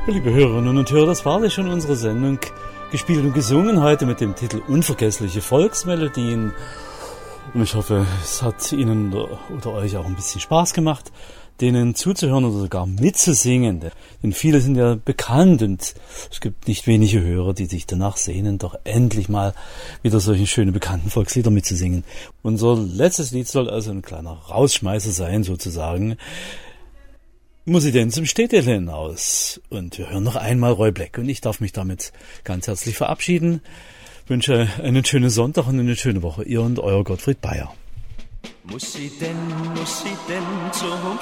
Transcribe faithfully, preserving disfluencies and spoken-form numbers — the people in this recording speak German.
Liebe Hörerinnen und Hörer, das war schon unsere Sendung Gespielt und Gesungen, heute mit dem Titel Unvergessliche Volksmelodien. Und ich hoffe, es hat Ihnen oder euch auch ein bisschen Spaß gemacht, denen zuzuhören oder sogar mitzusingen. Denn viele sind ja bekannt und es gibt nicht wenige Hörer, die sich danach sehnen, doch endlich mal wieder solche schöne bekannten Volkslieder mitzusingen. Unser letztes Lied soll also ein kleiner Rausschmeißer sein, sozusagen. Musidenz im Städtele hinaus. Und wir hören noch einmal Roy Black. Und ich darf mich damit ganz herzlich verabschieden. Wünsche einen schönen Sonntag und eine schöne Woche. Ihr und euer Gottfried Bayer. Muss sie denn, muss sie denn zum